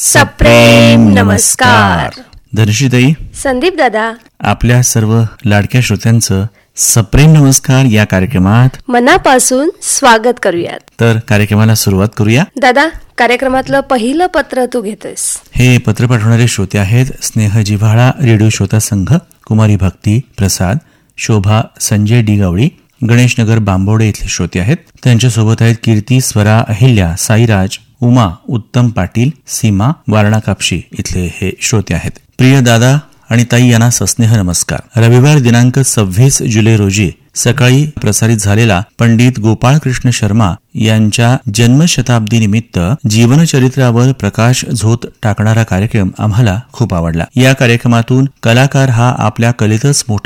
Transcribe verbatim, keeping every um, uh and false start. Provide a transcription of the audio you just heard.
सप्रेम नमस्कार. धनुषीताई, संदीप दादा, आपल्या सर्व लाडक्या श्रोत्यांचं सप्रेम नमस्कार या कार्यक्रमात मनापासून स्वागत करूयात. तर कार्यक्रमाला सुरुवात करूया. दादा, कार्यक्रमातलं पहिलं पत्र तू घेतोस. हे पत्र पाठवणारे श्रोते आहेत स्नेह जिव्हाळा रेडिओ श्रोता संघ, कुमारी भक्ती प्रसाद, शोभा संजय डी गावळी, गणेशनगर बांबोडे इथले श्रोते आहेत. त्यांच्यासोबत आहेत कीर्ती, स्वरा, अहिल्या, साईराज, उमा, उत्तम पाटील, सीमा, वारणा कापशी इथले हे श्रोते आहेत. प्रिय दादा आणि ताई यांना सस्नेह नमस्कार. रविवार दिनांक सव्वीस जुलै रोजी सकाळी प्रसारित झालेला पंडित गोपाळकृष्ण शर्मा यांच्या जन्मशताब्दी निमित्त जीवनचरित्रावर प्रकाश झोत टाकणारा कार्यक्रम आम्हाला खूप आवडला. या कार्यक्रमातून कलाकार हा आपल्या कलेतच मोठा